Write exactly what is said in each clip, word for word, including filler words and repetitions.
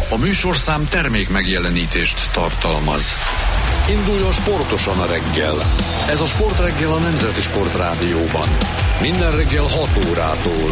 A műsorszám termék megjelenítést tartalmaz. Induljon sportosan a reggel. Ez a Sportreggel a Nemzeti Sportrádióban. Minden reggel hat órától.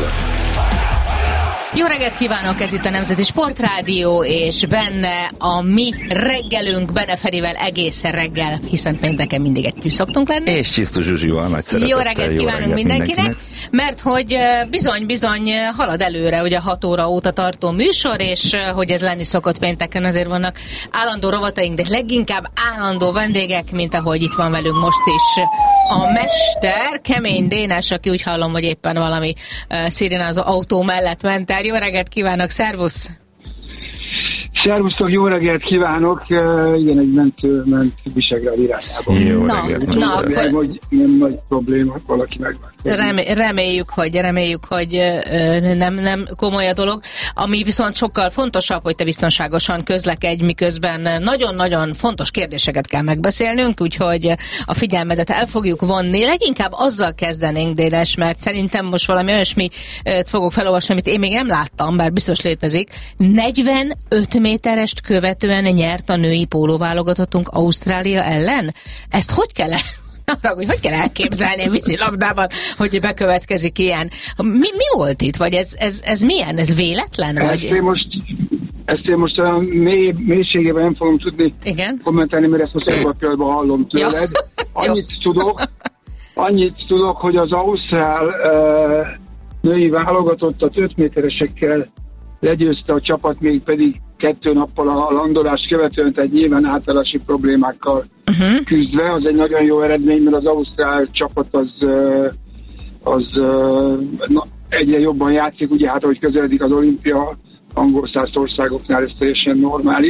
Jó reggelt kívánok, ez itt a Nemzeti Sportrádió, és benne a mi reggelünk Bene Ferivel egészen reggel, hiszen pénteken mindig együtt szoktunk lenni. És Csisztus Zsuzsival nagy szeretettel. Jó reggelt jó kívánunk reggelt mindenkinek, mindenkinek, mert hogy bizony-bizony halad előre ugye hat óra óta tartó műsor, és hogy ez lenni szokott pénteken, azért vannak állandó rovataink, de leginkább állandó vendégek, mint ahogy itt van velünk most is a mester, Kemény Dénes, aki úgy hallom, hogy éppen valami uh, szirénázó autó mellett ment el. Jó reggelt kívánok, szervusz! Szervusztok, jó reggelt kívánok! Uh, igen, egy mentő ment Visegrád irányába. Jó na, reggelt! Na, akkor... Nem, hogy nem nagy probléma, valaki megvan. Remé- reméljük, hogy, reméljük, hogy uh, nem, nem komoly a dolog. Ami viszont sokkal fontosabb, hogy te biztonságosan közlekedj, miközben nagyon-nagyon fontos kérdéseket kell megbeszélnünk, úgyhogy a figyelmedet el fogjuk vonni. Leginkább azzal kezdenénk, Dénes, mert szerintem most valami olyasmi fogok felolvasni, amit én még nem láttam, bár biztos létezik. negyvenöt méterest követően nyert a női pólóválogatottunk Ausztrália ellen? Ezt hogy kell el... hogy hogy kell elképzelni a vízilabdában, hogy bekövetkezik ilyen? Mi, mi volt itt? Vagy ez, ez, ez milyen? Ez véletlen? Vagy... Ezt én most, ezt én most a mély, mélységében nem fogom tudni Igen? kommentálni, mert ezt most ebben a pillanatban hallom tőled. Annyit tudok, annyit tudok, hogy az ausztrál uh, női válogatottat öt méteresekkel legyőzte a csapat, még pedig kettő nappal a landolást követően, tehát nyilván átállási problémákkal uh-huh. küzdve. Az egy nagyon jó eredmény, mert az ausztrál csapat az, az na, egyre jobban játszik, ugye hát ahogy közeledik az olimpia, angol száz országoknál ez teljesen normális.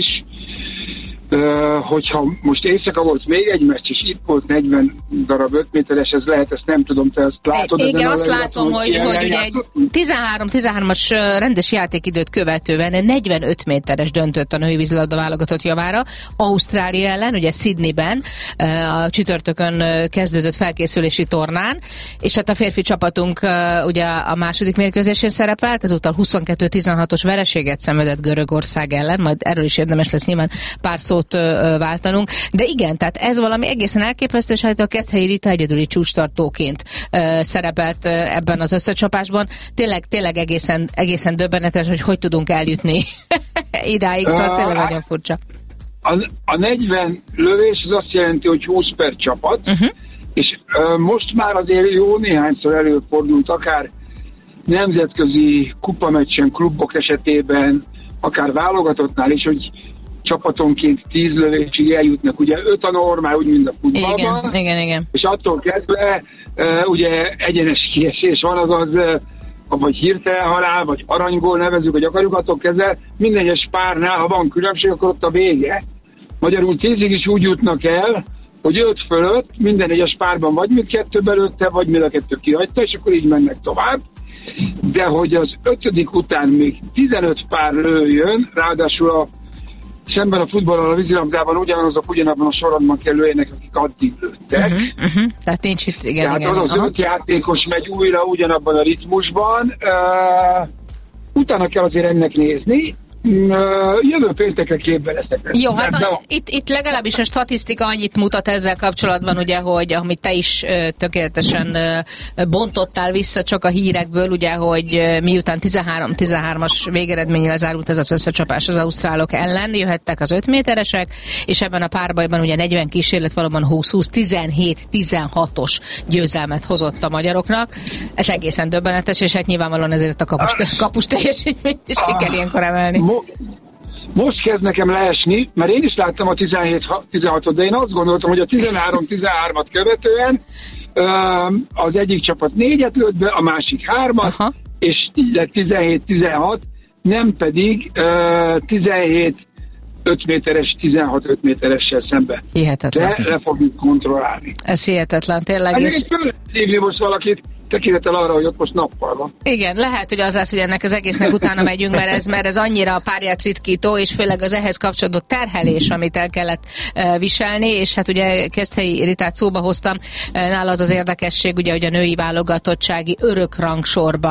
Uh, hogyha most éjszaka volt még egy meccs, és itt volt negyven darab öt méteres, ez lehet, ezt nem tudom, te ezt látod. Igen, azt látom, hogy, hogy ugye egy tizenhárom-tizenhármas rendes játékidőt követően negyvenöt méteres döntött a női vízilabda válogatott javára Ausztrália ellen, ugye Sydneyben a csütörtökön kezdődött felkészülési tornán, és hát a férfi csapatunk ugye a második mérkőzésén szerepelt, ezúttal huszonkettő tizenhatos vereséget szenvedett Görögország ellen, majd erről is érdemes lesz nyilván pár szó váltanunk, de igen, tehát ez valami egészen elképesztő, és hát a Keszthelyi Rita egyedüli csúcstartóként uh, szerepelt uh, ebben az összecsapásban. Tényleg, tényleg egészen, egészen döbbenetes, hogy hogy tudunk eljutni idáig, szóval tényleg nagyon furcsa. A, a negyven lövés az azt jelenti, hogy húsz per csapat, uh-huh. és uh, most már azért jó néhányszor előfordult, akár nemzetközi kupameccsen, klubok esetében, akár válogatottnál is, hogy csapatonként tíz lövésig eljutnak. Ugye öt a normál, úgy, mint a futballban. Igen, igen, igen. És attól kezdve uh, ugye egyenes kiesés van, azaz uh, vagy hirtelen halál, vagy aranygól nevezzük, hogy akarjuk, attól kezdve minden egyes párnál, ha van különbség, akkor ott a vége. Magyarul tízig is úgy jutnak el, hogy öt fölött minden egyes párban vagy mindkettő belőtte, vagy mind a kettő kihagyta, és akkor így mennek tovább. De hogy az ötödik után még tizenöt pár lőjön, ráadásul a szemben a futballal, a vízilabdában ugyanazok ugyanabban a sorozatban kell lőjenek, akik addig lőttek. Uh-huh, uh-huh. Tehát nincs itt, igen, Tehát igen. az az öt játékos megy újra ugyanabban a ritmusban. Uh, utána kell azért ennek nézni. Jövő péntekre képbe leszek. Jó, hát a, itt, itt legalábbis a statisztika annyit mutat ezzel kapcsolatban, ugye, hogy amit te is ö, tökéletesen ö, bontottál vissza csak a hírekből, ugye, hogy ö, miután tizenhárom tizenhármas végeredménnyel lezárult ez az összecsapás az ausztrálok ellen, jöhettek az öt méteresek, és ebben a párbajban ugye negyven kísérlet valóban húsz-húsz, tizenhét tizenhatos győzelmet hozott a magyaroknak. Ez egészen döbbenetes, és hát nyilvánvalóan ezért a kapus, kapus teljesítményt is ki kell ilyenkor emelni. Most kezd nekem leesni, mert én is láttam a tizenhét tizenhatot, de én azt gondoltam, hogy a tizenhárom tizenhármat követően az egyik csapat négyet lőtt be, a másik hármat, aha. És így lett tizenhét tizenhat, nem pedig tizenhét öt méteres, tizenhat öt méteressel szemben. Hihetetlen. De le fogjuk kontrollálni. Ez hihetetlen, tényleg. Hát és... hívni most valakit, tekintettel arra, hogy ott most nappal van. Igen, lehet, hogy az lesz, hogy ennek az egésznek utána megyünk, mert ez, mert ez annyira a párját ritkító, és főleg az ehhez kapcsolódó terhelés, amit el kellett uh, viselni, és hát ugye Keszthelyi Ritát szóba hoztam, uh, nála az az érdekesség, ugye, hogy a női válogatottsági örök rangsorban